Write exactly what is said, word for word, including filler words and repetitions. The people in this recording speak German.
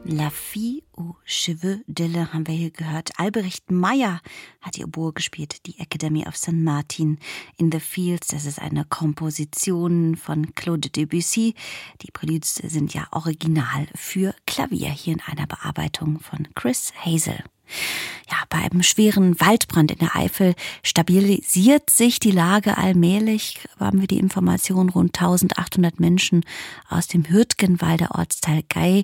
La Fille aux Cheveux de Lin haben wir hier gehört. Albrecht Meyer hat die Oboe gespielt, die Academy of Saint Martin in the Fields. Das ist eine Komposition von Claude Debussy. Die Preludes sind ja original für Klavier, hier in einer Bearbeitung von Chris Hazel. Ja, bei einem schweren Waldbrand in der Eifel stabilisiert sich die Lage allmählich. Haben wir die Information, rund eintausendachthundert Menschen aus dem Hürtgenwalder Ortsteil Gey